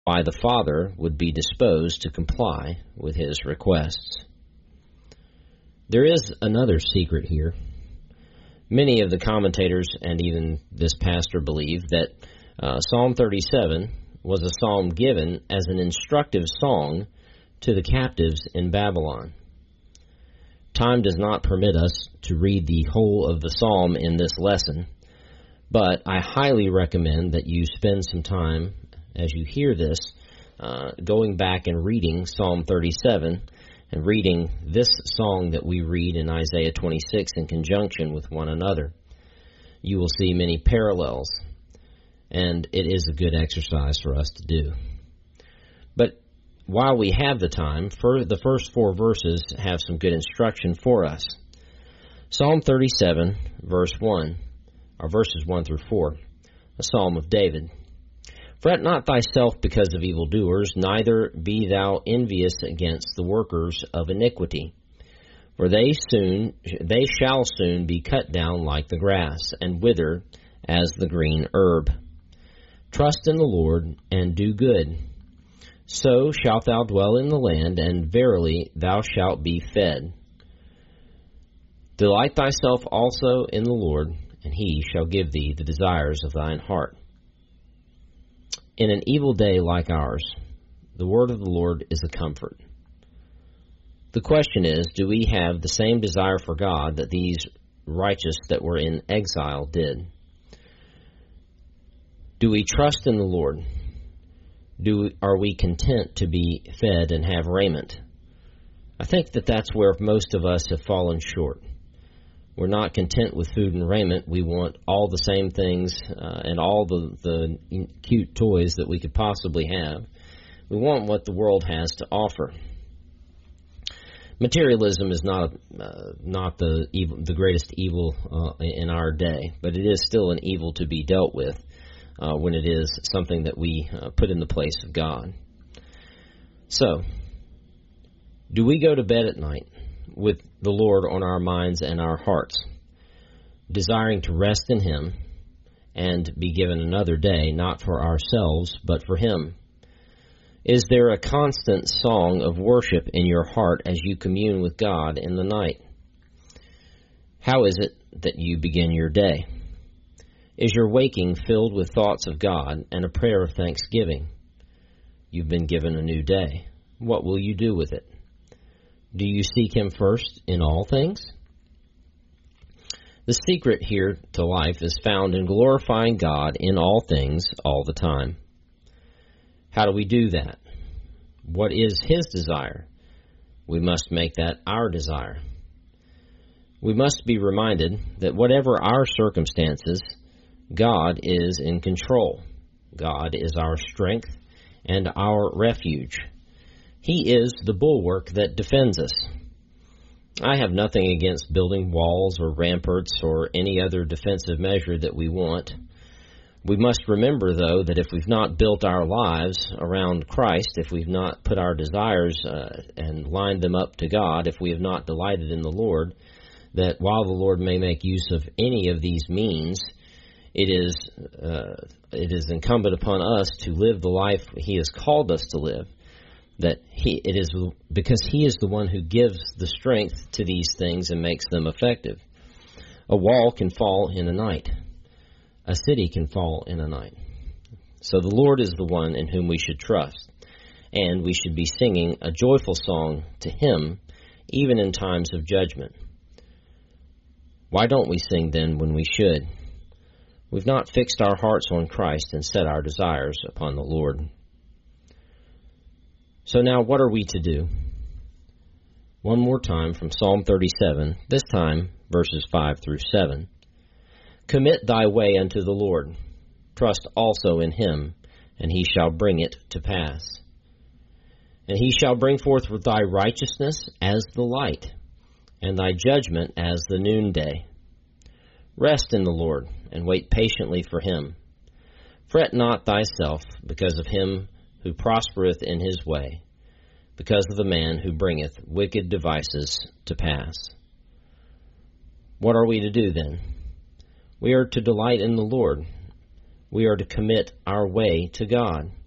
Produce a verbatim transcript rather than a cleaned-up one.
why the Father would be disposed to comply with his requests. There is another secret here. Many of the commentators and even this pastor believe that uh, Psalm thirty-seven was a psalm given as an instructive song to the captives in Babylon. Time does not permit us to read the whole of the psalm in this lesson, but I highly recommend that you spend some time as you hear this, uh, going back and reading Psalm thirty-seven and reading this song that we read in Isaiah twenty-six in conjunction with one another. You will see many parallels, and it is a good exercise for us to do. But while we have the time, for the first four verses have some good instruction for us. Psalm thirty-seven, verse one, or verses one through four, a psalm of David. Fret not thyself because of evildoers, neither be thou envious against the workers of iniquity. For they soon they shall soon be cut down like the grass, and wither as the green herb. Trust in the Lord, and do good. So shalt thou dwell in the land, and verily thou shalt be fed. Delight thyself also in the Lord, and he shall give thee the desires of thine heart. In an evil day like ours, the word of the Lord is a comfort. The question is, do we have the same desire for God that these righteous that were in exile did? Do we trust in the Lord? Do we, are we content to be fed and have raiment? I think that that's where most of us have fallen short. We're not content with food and raiment. We want all the same things uh, and all the, the cute toys that we could possibly have. We want what the world has to offer. Materialism is not uh, not the evil, the greatest evil uh, in our day, but it is still an evil to be dealt with uh, when it is something that we uh, put in the place of God. So, do we go to bed at night with the Lord on our minds and our hearts, desiring to rest in Him and be given another day, not for ourselves, but for Him? Is there a constant song of worship in your heart as you commune with God in the night? How is it that you begin your day? Is your waking filled with thoughts of God and a prayer of thanksgiving? You've been given a new day. What will you do with it? Do you seek Him first in all things? The secret here to life is found in glorifying God in all things all the time. How do we do that? What is His desire? We must make that our desire. We must be reminded that whatever our circumstances, God is in control. God is our strength and our refuge. He is the bulwark that defends us. I have nothing against building walls or ramparts or any other defensive measure that we want. We must remember, though, that if we've not built our lives around Christ, if we've not put our desires uh, and lined them up to God, if we have not delighted in the Lord, that while the Lord may make use of any of these means, it is uh, it is incumbent upon us to live the life He has called us to live. That he, it is because He is the one who gives the strength to these things and makes them effective. A wall can fall in a night. A city can fall in a night. So the Lord is the one in whom we should trust, and we should be singing a joyful song to Him even in times of judgment. Why don't we sing then when we should? We've not fixed our hearts on Christ and set our desires upon the Lord. So now what are we to do? One more time from Psalm thirty-seven, this time verses five through seven. Commit thy way unto the Lord. Trust also in Him, and He shall bring it to pass. And He shall bring forth thy righteousness as the light, and thy judgment as the noonday. Rest in the Lord, and wait patiently for Him. Fret not thyself because of him who prospereth in his way, because of the man who bringeth wicked devices to pass. What are we to do then? We are to delight in the Lord. We are to commit our way to God.